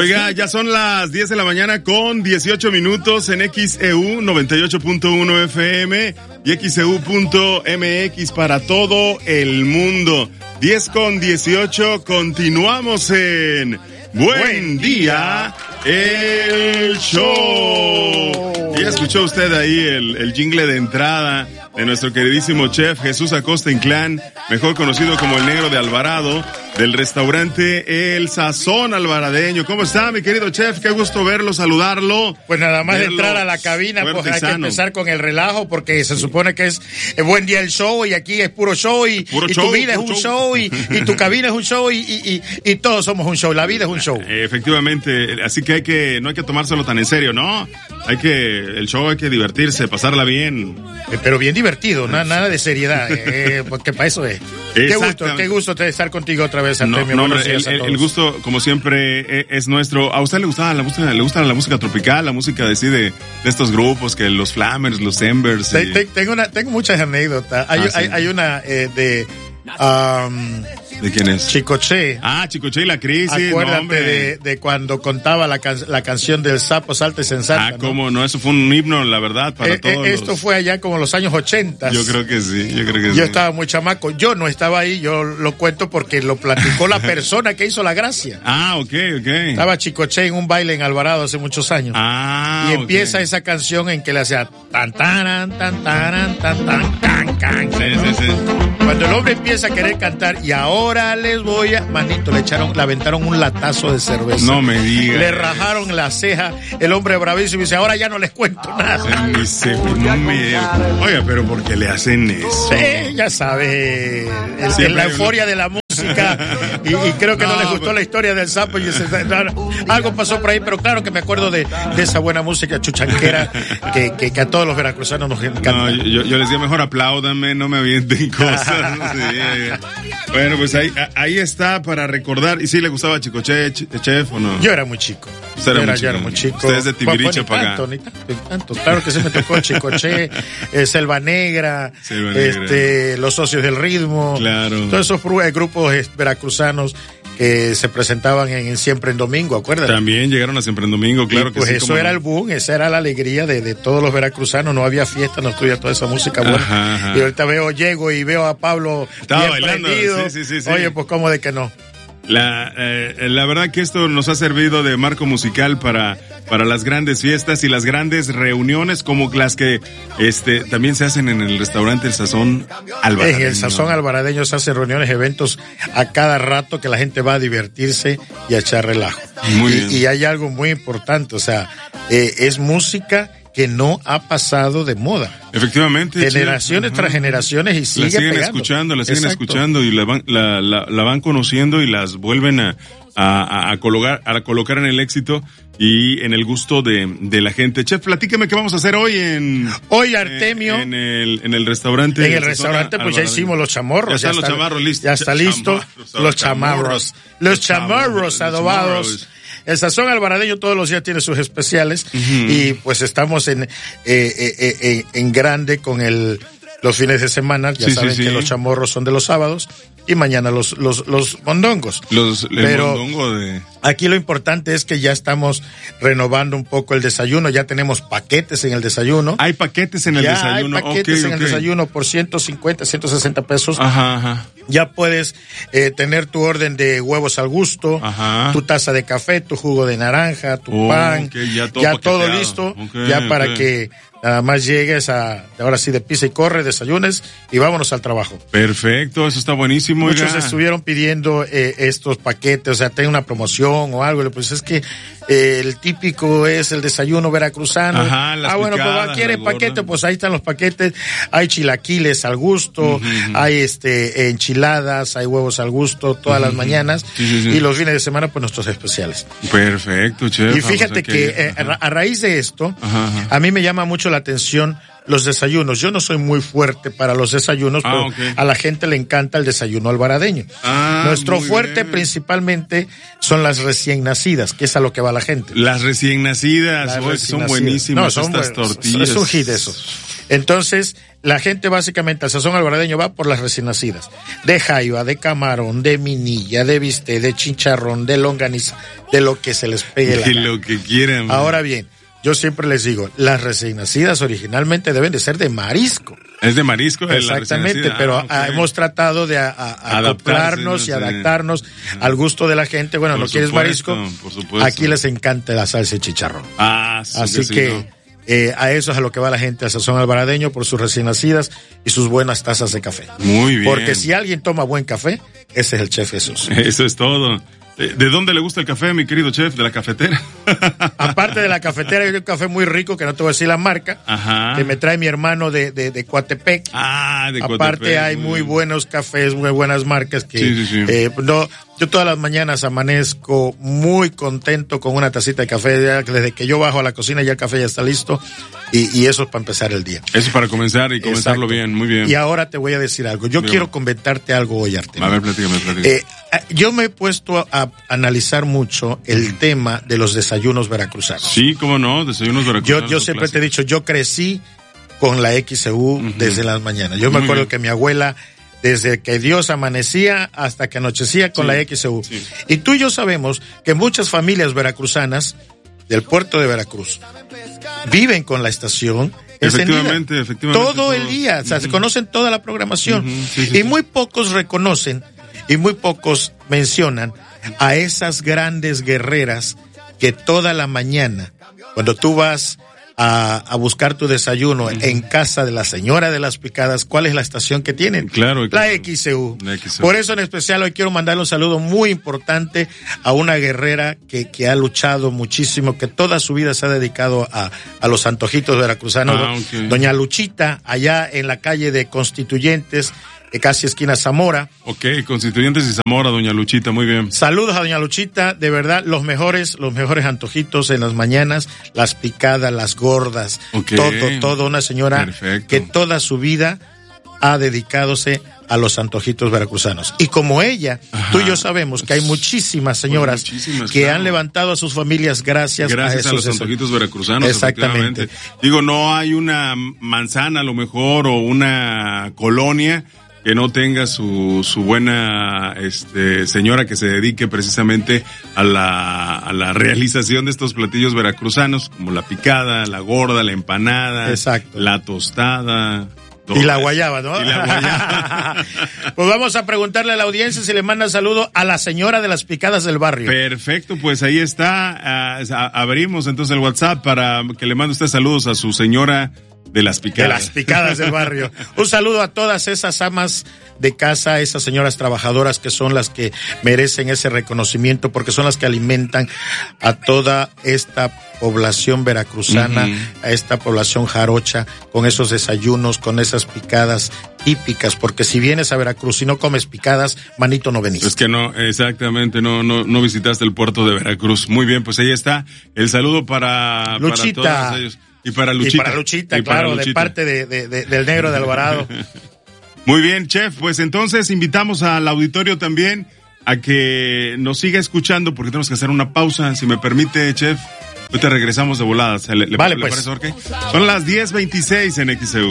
Oiga, ya son las 10 de la mañana con 18 minutos en XEU 98.1 FM y XEU.mx para todo el mundo. 10 con 18, continuamos en Buen Día, el Show. Ya escuchó usted ahí el jingle de entrada de nuestro queridísimo chef Jesús Acosta Inclán, mejor conocido como el Negro de Alvarado, del restaurante El Sazón Alvaradeño. ¿Cómo está, mi querido chef? Qué gusto verlo, saludarlo. Pues nada más de entrar a la cabina, pues hay que empezar con el relajo, porque se supone que es Buen Día el Show, y aquí es puro show, y tu vida es un show, y tu cabina es un show, y todos somos un show, la vida es un show. Efectivamente, así que no hay que tomárselo tan en serio, ¿no? El show hay que divertirse, pasarla bien. Pero bien divertido, nada de seriedad, porque para eso es. Qué gusto estar contigo otra vez, Artemio. No, el gusto, como siempre, es nuestro. ¿A usted le gusta la música tropical, la música de estos grupos, que los Flammers, los Embers? Tengo muchas anécdotas. Hay una de ¿de quién es? Chicoche. Chicoche y la crisis. Acuérdate de cuando contaba la canción del sapo salta y se ensarta. Cómo no, eso fue un himno, la verdad, para todos. Esto fue allá como los años 80. Yo creo que sí. Yo estaba muy chamaco, yo no estaba ahí, yo lo cuento porque lo platicó la persona que hizo la gracia. Ok. Estaba Chicoche en un baile en Alvarado hace muchos años. Y empieza esa canción en que le hacía tan taran, tan taran, tan tan can can. Sí. Cuando el hombre empieza a querer cantar, y ahora les voy a... Manito, le aventaron un latazo de cerveza. No me digas. Le rajaron la ceja, el hombre bravísimo, y dice, ahora ya no les cuento nada. Oiga, pero ¿por qué le hacen eso? Sí, ya sabes, la euforia de la música, y creo que no les gustó la historia del sapo, y algo pasó por ahí, pero claro que me acuerdo de esa buena música chuchanquera que a todos los veracruzanos nos encanta. No, yo les digo, mejor apláudanme, no me avienten cosas. Sí. Bueno, pues ahí está para recordar. ¿Y si le gustaba Chicoche, chef, o no? Yo era muy chico. Yo era muy chico. Usted es de Tibiriche para acá. Ni tanto. Claro que se me tocó Chicoche, Selva Negra, Los Socios del Ritmo. Claro. Todos esos grupos veracruzanos que se presentaban en Siempre en Domingo, acuérdate. También llegaron a Siempre en Domingo, claro, y pues que sí. Pues eso era el boom, esa era la alegría de todos los veracruzanos, no había fiesta, no estudia toda esa música buena. Ajá. Y ahorita llego y veo a Pablo estaba bailando. Sí. Oye, pues cómo de que no. La verdad que esto nos ha servido de marco musical para las grandes fiestas y las grandes reuniones, como las que también se hacen en el restaurante El Sazón Alvaradeño. En El Sazón Alvaradeño se hacen reuniones, eventos a cada rato, que la gente va a divertirse y a echar relajo. Y hay algo muy importante, o sea, es música que no ha pasado de moda. Efectivamente. Generaciones tras generaciones, y la siguen escuchando y la van conociendo y las vuelven a colocar en el éxito y en el gusto de la gente. Chef, platíqueme qué vamos a hacer hoy Hoy, Artemio. En el restaurante. En el restaurante, pues ya hicimos los chamorros. Ya están los chamarros listos. Ya está listo. Los chamarros. Los chamarros adobados. El Sazón Alvaradeño todos los días tiene sus especiales, y pues estamos en grande con los fines de semana. Ya saben que los chamorros son de los sábados, y mañana los mondongos. Aquí lo importante es que ya estamos renovando un poco el desayuno, ya tenemos paquetes en el desayuno. Hay paquetes en el desayuno. Hay paquetes en el desayuno por 150, 160 pesos. Ajá. Ya puedes tener tu orden de huevos al gusto, tu taza de café, tu jugo de naranja, tu pan, ya todo listo, para que nada más llegues ahora sí de pisa y corre, desayunes y vámonos al trabajo. Perfecto, eso está buenísimo. Muchos estuvieron pidiendo estos paquetes, o sea, tiene una promoción o algo, pues es que el típico es el desayuno veracruzano. Bueno, pues ¿quieres paquete? Pues ahí están los paquetes. Hay chilaquiles al gusto, hay enchiladas, hay huevos al gusto todas las mañanas, y los fines de semana pues nuestros especiales. Perfecto, chef. Y fíjate que a raíz de esto, a mí me llama mucho la atención los desayunos. Yo no soy muy fuerte para los desayunos, pero a la gente le encanta el desayuno albaradeño. Nuestro fuerte principalmente son las recién nacidas, que es a lo que va la gente. Las recién nacidas, son buenísimas estas tortillas. Es un hit eso. Entonces, la gente básicamente al sazón albaradeño va por las recién nacidas. De jaiba, de camarón, de minilla, de bistec, de chicharrón, de longaniza, de lo que se les pegue la gana. De lo que quieran. Ahora bien, yo siempre les digo, las recién nacidas originalmente deben de ser de marisco. Es de marisco. Exactamente, pero hemos tratado de acoplarnos y adaptarnos al gusto de la gente. Bueno, no quieres marisco, por supuesto. Aquí les encanta la salsa y chicharrón. Así que a eso es a lo que va la gente, al sazón albaradeño, por sus recién nacidas y sus buenas tazas de café. Muy bien. Porque si alguien toma buen café, ese es el Chef Jesús. Eso es todo. ¿De dónde le gusta el café, mi querido chef? ¿De la cafetera? Aparte de la cafetera, hay un café muy rico, que no te voy a decir la marca, que me trae mi hermano de Coatepec. De Coatepec. Aparte hay muy buenos cafés, muy buenas marcas que yo todas las mañanas amanezco muy contento con una tacita de café. Desde que yo bajo a la cocina ya el café ya está listo y eso es para empezar el día. Eso es para comenzar y comenzarlo bien, muy bien. Y ahora te voy a decir algo. Yo quiero comentarte algo hoy, Artemio. A ver, platícame. Yo me he puesto a analizar mucho el tema de los desayunos veracruzanos. Sí, cómo no, desayunos veracruzanos. Yo siempre te he dicho, yo crecí con la XEU desde las mañanas. Yo me acuerdo que mi abuela, desde que Dios amanecía hasta que anochecía con la XEU. Sí. Y tú y yo sabemos que muchas familias veracruzanas del puerto de Veracruz viven con la estación efectivamente. Todo el día, o sea, se conocen toda la programación. Y muy pocos reconocen y muy pocos mencionan a esas grandes guerreras que toda la mañana, cuando tú vas a buscar tu desayuno en casa de la señora de las picadas, ¿cuál es la estación que tienen? Claro. La XEU. Por eso en especial hoy quiero mandarle un saludo muy importante a una guerrera que ha luchado muchísimo, que toda su vida se ha dedicado a los antojitos veracruzanos. Doña Luchita, allá en la calle de Constituyentes, casi esquina Zamora. Constituyentes y Zamora, doña Luchita, muy bien. Saludos a doña Luchita, de verdad, los mejores antojitos en las mañanas, las picadas, las gordas, todo, una señora que toda su vida ha dedicadose a los antojitos veracruzanos. Y como ella, tú y yo sabemos que hay muchísimas señoras que han levantado a sus familias gracias a los antojitos veracruzanos. Exactamente. Digo, no hay una manzana a lo mejor o una colonia que no tenga su buena señora que se dedique precisamente a la realización de estos platillos veracruzanos, como la picada, la gorda, la empanada, la tostada. Y la guayaba, ¿no? Y la guayaba. Pues vamos a preguntarle a la audiencia si le manda saludo a la señora de las picadas del barrio. Perfecto, pues ahí está. Abrimos entonces el WhatsApp para que le mande usted saludos a su señora de las picadas. De las picadas del barrio. Un saludo a todas esas amas de casa, esas señoras trabajadoras que son las que merecen ese reconocimiento porque son las que alimentan a toda esta población veracruzana, a esta población jarocha, con esos desayunos, con esas picadas típicas, porque si vienes a Veracruz y no comes picadas, manito, no venís. Es que no, exactamente, no visitaste el puerto de Veracruz. Muy bien, pues ahí está el saludo para Luchita. Para todos ellos. Y para Luchita, claro, de parte del Negro de Alvarado. Muy bien, chef, pues entonces invitamos al auditorio también a que nos siga escuchando porque tenemos que hacer una pausa, si me permite, chef. Ahorita regresamos de volada. Vale, ¿le pues. parece, Jorge? Son las 10:26 en XEU.